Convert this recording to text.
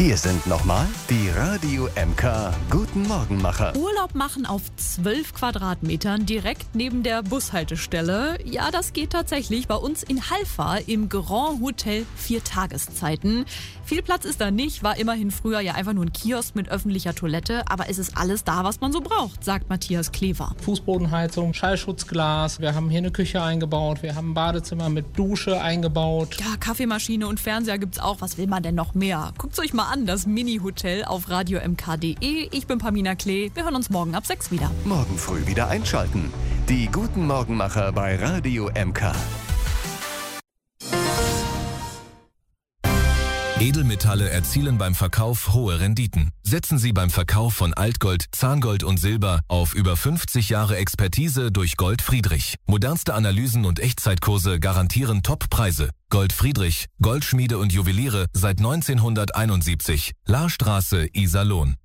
Hier sind nochmal die Radio MK Guten Morgenmacher. Urlaub machen auf 12 Quadratmetern direkt neben der Bushaltestelle. Ja, das geht tatsächlich bei uns in Halfa im Grand Hotel 4 Tageszeiten. Viel Platz ist da nicht, war immerhin früher ja einfach nur ein Kiosk mit öffentlicher Toilette. Aber es ist alles da, was man so braucht, sagt Matthias Klever. Fußbodenheizung, Schallschutzglas, wir haben hier eine Küche eingebaut, wir haben ein Badezimmer mit Dusche eingebaut. Ja, Kaffeemaschine und Fernseher gibt's auch. Was will man denn noch mehr? Guckt's euch mal an, das Mini-Hotel auf radiomk.de. Ich bin Pamina Klee. Wir hören uns morgen ab 6 wieder. Morgen früh wieder einschalten. Die Guten Morgenmacher bei Radio MK. Edelmetalle erzielen beim Verkauf hohe Renditen. Setzen Sie beim Verkauf von Altgold, Zahngold und Silber auf über 50 Jahre Expertise durch Gold Friedrich. Modernste Analysen und Echtzeitkurse garantieren Top-Preise. Gold Friedrich, Goldschmiede und Juweliere seit 1971. Lahrstraße, Iserlohn.